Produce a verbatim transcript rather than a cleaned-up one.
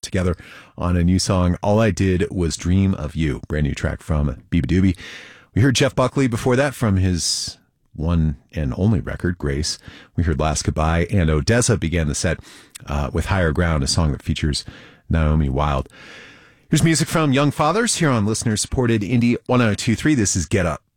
together on a new song. All I Did Was Dream of You, brand new track from Biba Doobie. We heard Jeff Buckley before that from his one and only record, Grace. We heard Last Goodbye, and Odessa began the set uh, with Higher Ground, a song that features Naomi Wild. Here's music from Young Fathers here on listener-supported Indie one oh two point three. This is Get Up.